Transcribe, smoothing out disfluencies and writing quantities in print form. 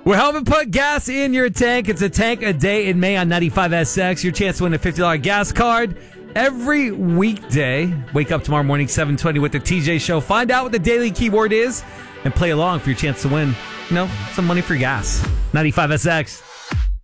We're helping put gas in your tank. It's a tank a day in May on 95SX. Your chance to win a $50 gas card every weekday. Wake up tomorrow morning, 7:20 with the TJ Show. Find out what the daily keyword is and play along for your chance to win, some money for gas. 95SX.